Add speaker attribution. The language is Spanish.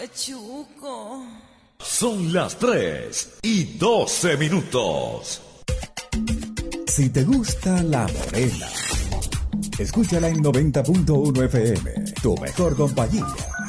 Speaker 1: Chuco.
Speaker 2: Son las 3:12.
Speaker 3: Si te gusta La Morena, escúchala en 90.1 FM, tu mejor compañía.